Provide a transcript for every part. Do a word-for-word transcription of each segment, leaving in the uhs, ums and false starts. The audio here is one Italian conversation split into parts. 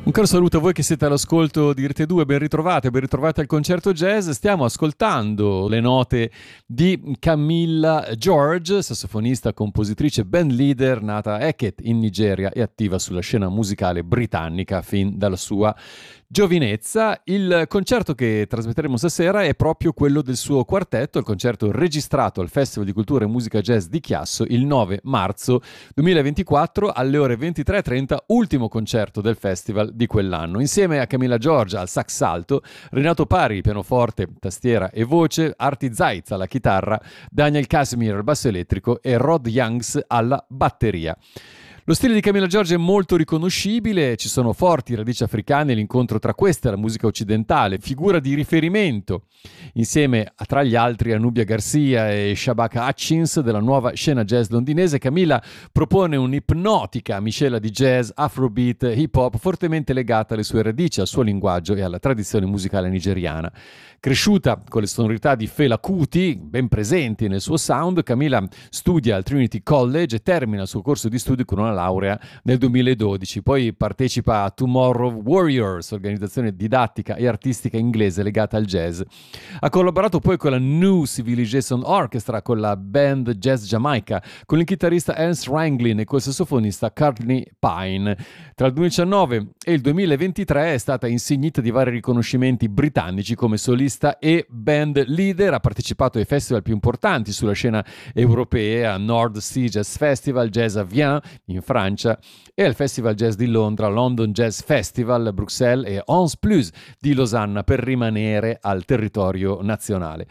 Un caro saluto a voi che siete all'ascolto di Rete due, ben ritrovate, ben ritrovate al concerto jazz. Stiamo ascoltando le note di Camilla George, sassofonista, compositrice, band leader, nata a Eket in Nigeria e attiva sulla scena musicale britannica fin dalla sua giovinezza. Il concerto che trasmetteremo stasera è proprio quello del suo quartetto, il concerto registrato al Festival di Cultura e Musica Jazz di Chiasso il nove marzo duemilaventiquattro alle ore ventitré e trenta, ultimo concerto del festival di quell'anno. Insieme a Camilla George al sax alto, Renato Pari pianoforte, tastiera e voce, Arti Zaitz alla chitarra, Daniel Casimir al basso elettrico e Rod Youngs alla batteria. Lo stile di Camilla George è molto riconoscibile, ci sono forti radici africane, l'incontro tra queste e la musica occidentale, figura di riferimento insieme a, tra gli altri, a Nubia Garcia e Shabaka Hutchins della nuova scena jazz londinese. Camilla propone un'ipnotica miscela di jazz, afrobeat, hip hop fortemente legata alle sue radici, al suo linguaggio e alla tradizione musicale nigeriana. Cresciuta con le sonorità di Fela Kuti ben presenti nel suo sound, Camilla studia al Trinity College e termina il suo corso di studi con una laurea nel duemiladodici. Poi partecipa a Tomorrow Warriors, organizzazione didattica e artistica inglese legata al jazz. Ha collaborato poi con la New Civilization Orchestra, con la band Jazz Jamaica, con il chitarrista Ernst Ranglin e col sassofonista Courtney Pine. Tra il duemiladiciannove e il duemilaventitré è stata insignita di vari riconoscimenti britannici come solista e band leader. Ha partecipato ai festival più importanti sulla scena europea, North Sea Jazz Festival, Jazz Avian in Francia e al Festival Jazz di Londra, London Jazz Festival, Bruxelles e Onze Plus di Losanna, per rimanere al territorio nazionale.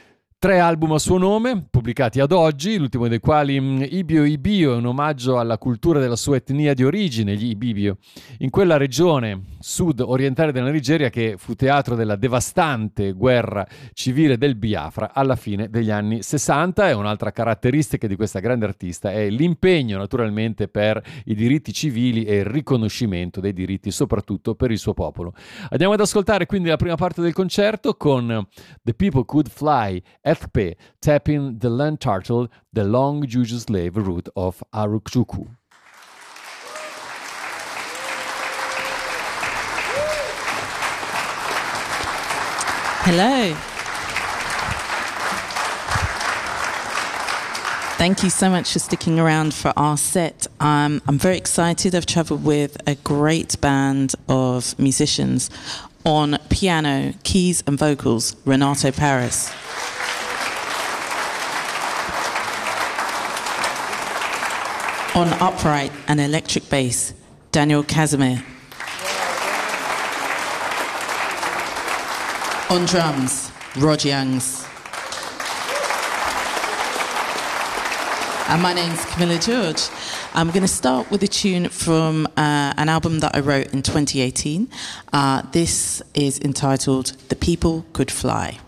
Tre album a suo nome, pubblicati ad oggi, l'ultimo dei quali Ibio Ibio è un omaggio alla cultura della sua etnia di origine, gli Ibibio, in quella regione sud-orientale della Nigeria che fu teatro della devastante guerra civile del Biafra alla fine degli anni sessanta. E un'altra caratteristica di questa grande artista è l'impegno naturalmente per i diritti civili e il riconoscimento dei diritti soprattutto per il suo popolo. Andiamo ad ascoltare quindi la prima parte del concerto con The People Could Fly, Ethpe, Tapping the Land Turtle, the Long Juju Slave Route of Arukjuku. Hello. Thank you so much for sticking around for our set. Um, I'm very excited. I've travelled with a great band of musicians. On piano, keys and vocals, Renato Paris. On upright and electric bass, Daniel Casimir. On drums, Rod Youngs. And my name's Camilla George. I'm going to start with a tune from uh, an album that I wrote in twenty eighteen. Uh, this is entitled The People Could Fly.